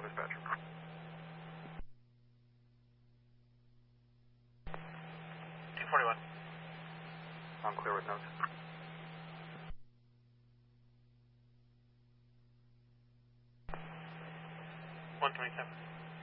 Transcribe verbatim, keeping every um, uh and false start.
dispatcher. two forty-one. I'm clear with notes. one twenty-seven.